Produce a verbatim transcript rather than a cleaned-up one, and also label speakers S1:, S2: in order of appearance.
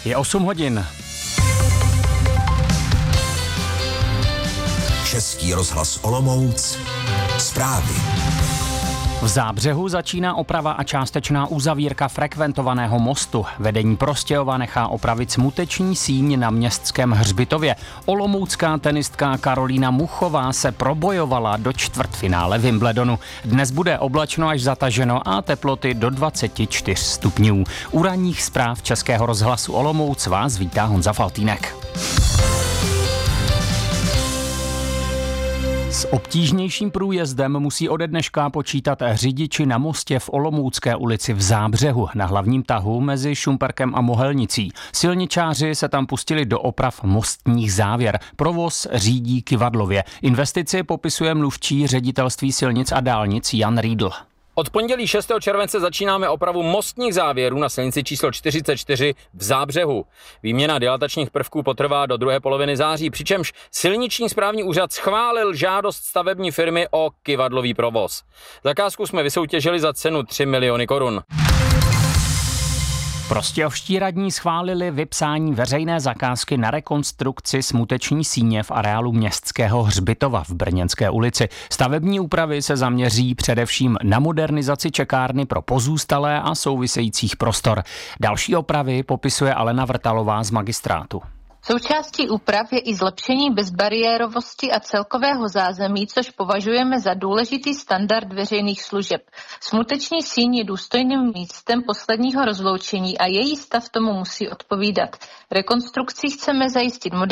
S1: Je osm hodin.
S2: Český rozhlas Olomouc. Zprávy.
S1: V Zábřehu začíná oprava a částečná uzavírka frekventovaného mostu. Vedení Prostějova nechá opravit smuteční síň na Městském hřbitově. Olomoucká tenistka Karolína Muchová se probojovala do čtvrtfinále Wimbledonu. Dnes bude oblačno až zataženo a teploty do dvacet čtyři stupňů. U ranních zpráv Českého rozhlasu Olomouc vás vítá Honza Faltýnek. S obtížnějším průjezdem musí ode dneška počítat řidiči na mostě v Olomoucké ulici v Zábřehu na hlavním tahu mezi Šumperkem a Mohelnicí. Silničáři se tam pustili do oprav mostních závěr. Provoz řídí kyvadlově. Investici popisuje mluvčí Ředitelství silnic a dálnic Jan Riedl.
S3: Od pondělí šestého července začínáme opravu mostních závěrů na silnici číslo čtyřicet čtyři v Zábřehu. Výměna dilatačních prvků potrvá do druhé poloviny září, přičemž silniční správní úřad schválil žádost stavební firmy o kyvadlový provoz. Zakázku jsme vysoutěžili za cenu tři miliony korun.
S1: Prostějovští radní schválili vypsání veřejné zakázky na rekonstrukci smuteční síně v areálu Městského hřbitova v Brněnské ulici. Stavební úpravy se zaměří především na modernizaci čekárny pro pozůstalé a souvisejících prostor. Další opravy popisuje Alena Vrtalová z magistrátu.
S4: Součástí úprav je i zlepšení bezbariérovosti a celkového zázemí, což považujeme za důležitý standard veřejných služeb. Smuteční síň je důstojným místem posledního rozloučení a její stav tomu musí odpovídat. Rekonstrukcí chceme zajistit modernizaci